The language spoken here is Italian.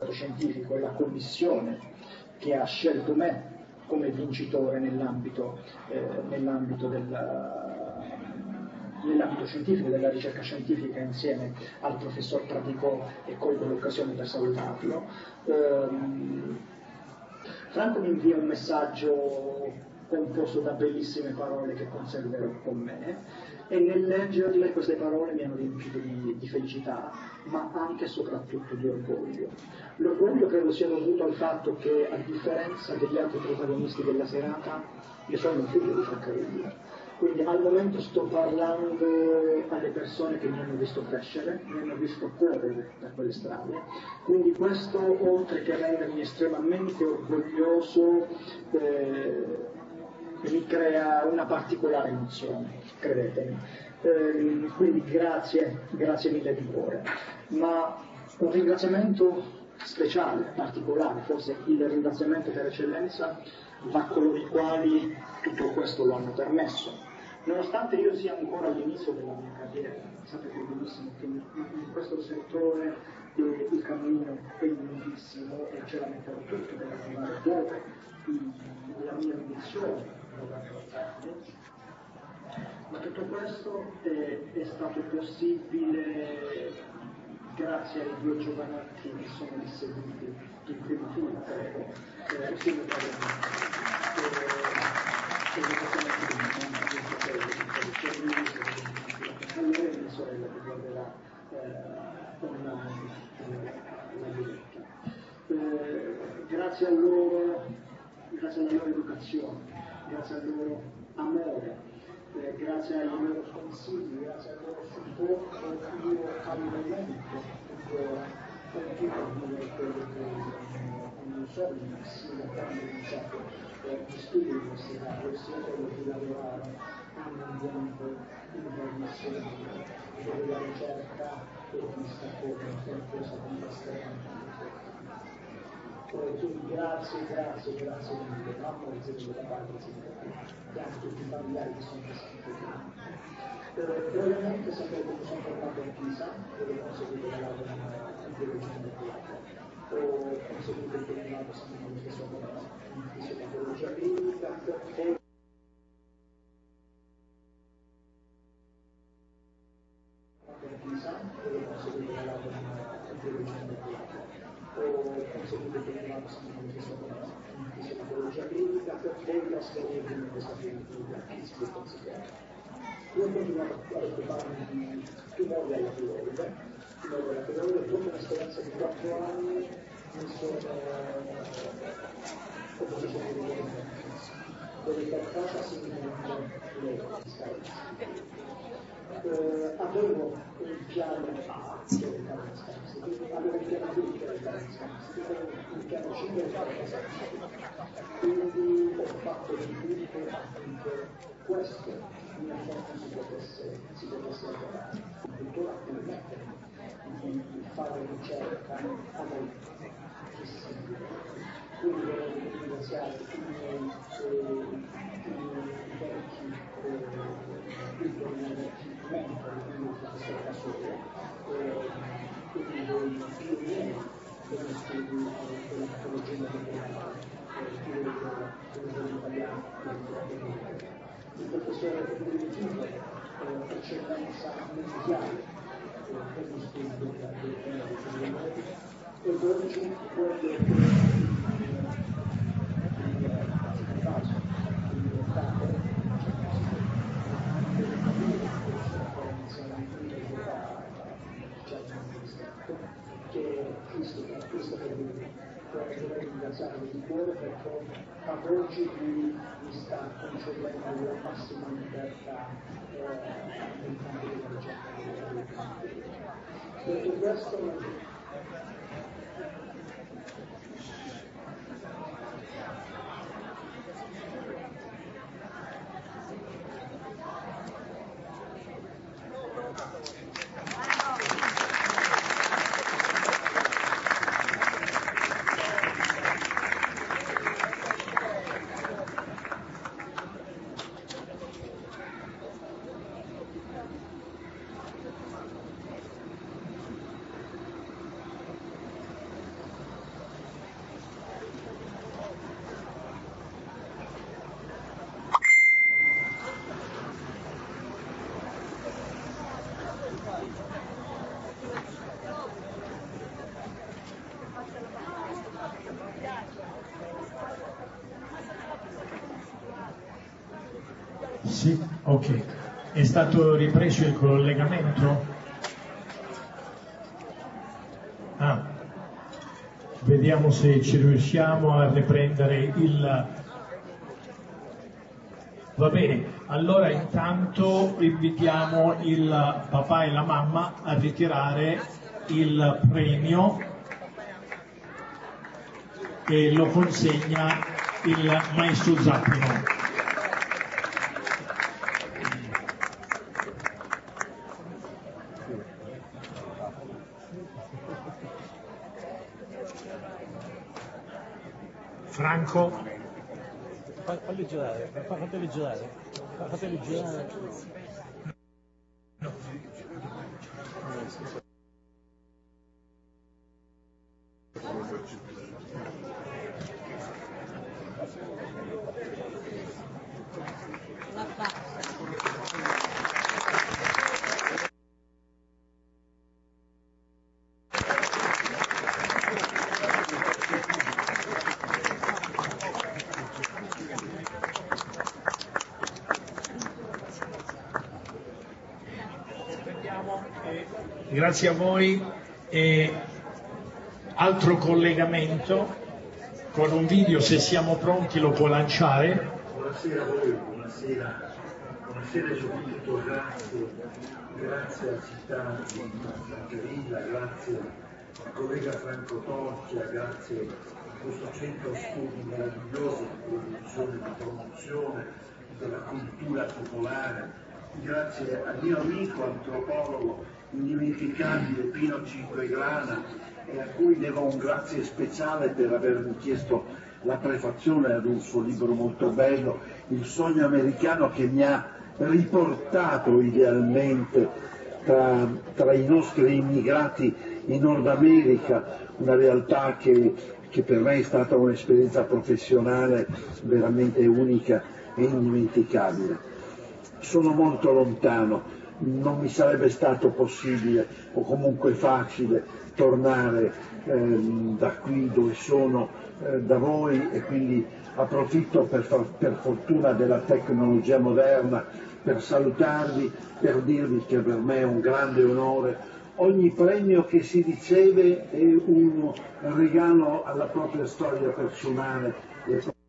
scientifico e la commissione che ha scelto me come vincitore nell'ambito scientifico, della ricerca scientifica, insieme al professor Praticò, e colgo l'occasione per salutarlo. Franco mi invia un messaggio composto da bellissime parole che conserverò con me, e nel leggerle queste parole mi hanno riempito di felicità, ma anche e soprattutto di orgoglio. L'orgoglio credo sia dovuto al fatto che, a differenza degli altri protagonisti della serata, io sono un figlio di Francavilla. Quindi al momento sto parlando alle persone che mi hanno visto crescere, mi hanno visto correre per quelle strade, quindi questo, oltre che rendermi estremamente orgoglioso, mi crea una particolare emozione, credetemi. Quindi grazie mille di cuore. Ma un ringraziamento speciale, particolare, forse il ringraziamento per eccellenza, va a coloro i quali tutto questo lo hanno permesso. Nonostante io sia ancora all'inizio della mia carriera, sapete benissimo che in questo settore il cammino è lunghissimo e ce la metterò tutto per arrivare dove la mia ambizione dovrà portarmi. Ma tutto questo è stato possibile grazie ai due giovanotti che sono lì seduti in prima fila, prego, insieme a me e mia sorella che guarderà online la diretta. Grazie alla loro educazione, grazie al loro amore, grazie ai loro consigli, grazie al loro supporto, io al momento ancora continuo a dire quello che non so sia da quando ho iniziato gli studi universitari, sia quello di lavorare in un ambiente internazionale dove la ricerca è vista come qualcosa di estremamente. Quindi grazie mille, mamma e zio da parte e anche tutti i familiari che sono presenti qui. Brevemente sapete che sono tornato a Pisa, dove ho conseguito la laurea in biologia molecolare. Ho conseguito il dottorato sempre nello stesso corso in fisiopatologia clinica, poi a Pisa, dove ho conseguito la laurea in biologia molecolare. Ho conseguito il dottorato sempre nello stesso corso in fisiopatologia clinica, per poi trasferirmi in questa clinica che considero. Io ho continuato a occuparmi di tumori alla tiroide, dopo un'esperienza di 4 anni mi sono posizione di emergenza, dove per casa si diventa avevo il piano A, che era il Carmen Scanzi, avevo il piano B, che era il Carmen Scanzi, il piano C, che era il Carmen Scanzi. Quindi ho fatto di tutto affinché questo mia forma si potesse lavorare, addirittura permettermi di fare ricerca a voi possibile. Quindi volevo ringraziare tutti i miei vecchi mentori, quindi il professor Casole, quindi dei pionieri degli studi della patologia molecolare, dell'italiano, il professore Federico, eccellenza mondiale per gli studi della e oggi quello che Cristo per lui, vorrei ringraziarlo di cuore perché ad oggi lui mi sta concedendo la massima libertà nel campo della ricerca. Detto questo, Sì, ok. È stato ripreso il collegamento? Vediamo se ci riusciamo a riprendere il... Va bene, allora intanto invitiamo il papà e la mamma a ritirare il premio e lo consegna il maestro Zappino. Franco? Falli girare, fateli girare, fateli girare. No. Grazie a voi. Altro collegamento con un video, se siamo pronti lo può lanciare. Buonasera a voi, buonasera e soprattutto grazie alla città di Francavilla, grazie al collega Franco Torcia, grazie a questo centro studi meraviglioso di produzione, di promozione della cultura popolare, grazie al mio amico antropologo indimenticabile Pino Cinquegrana, e a cui devo un grazie speciale per avermi chiesto la prefazione ad un suo libro molto bello, Il sogno americano, che mi ha riportato idealmente tra i nostri immigrati in Nord America, una realtà che per me è stata un'esperienza professionale veramente unica e indimenticabile. Sono molto lontano, non mi sarebbe stato possibile o comunque facile tornare da qui dove sono, da voi, e quindi approfitto per fortuna della tecnologia moderna per salutarvi, per dirvi che per me è un grande onore. Ogni premio che si riceve è un regalo alla propria storia personale.